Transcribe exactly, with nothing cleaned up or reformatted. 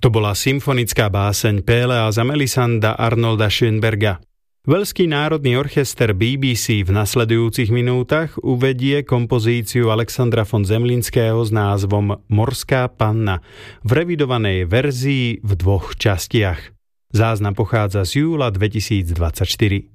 To bola symfonická báseň Péleas a Melisanda Arnolda Schönberga. Velský národný orchester bé bé cé v nasledujúcich minútach uvedie kompozíciu Alexandra von Zemlinského s názvom Morská panna v revidovanej verzii v dvoch častiach. Záznam pochádza z júla dvetisícdvadsaťštyri.